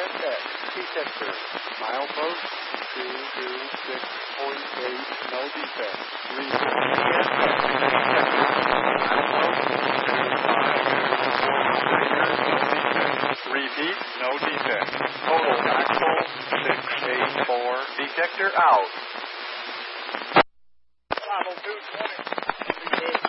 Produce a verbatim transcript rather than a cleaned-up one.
X. Detector. Milepost two two six point eight. No defect. Repeat. Repeat. No defect. Total axle six eight four. Detector out. Level two twenty.